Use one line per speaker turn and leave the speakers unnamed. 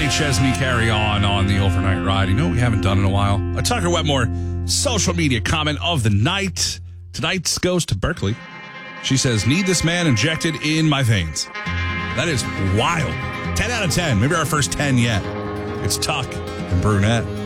Kenny Chesney carry on the overnight ride. You know what we haven't done in a while? A Tucker Wetmore social media comment of the night. Tonight's goes to Berkeley. She says, need this man injected in my veins. That is wild. 10 out of 10. Maybe our first 10 yet. It's Tuck and Brunette.